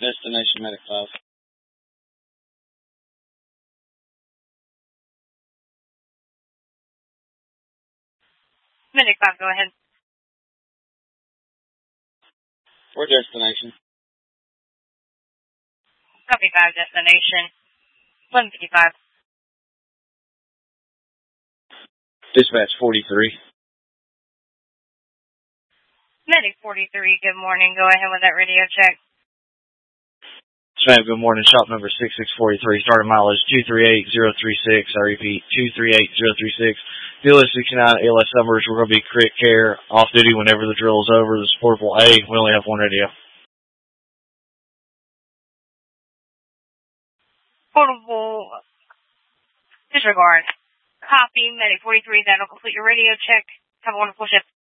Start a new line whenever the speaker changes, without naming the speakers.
Destination Medic 5.
Medic 5, go ahead.
We're destination.
Copy 5, destination. 1155.
Dispatch 43.
Medic 43, good morning. Go ahead with that radio check.
Ma'am, good morning. Shop number 6643. Starting mileage 238036. I repeat, 238036. Deal is 69 ALS numbers. We're going to be crit care off duty whenever the drill is over. This is Portable A. We only have one radio.
Portable disregard. Copy, Medic 43, that'll complete your radio check. Have a wonderful shift.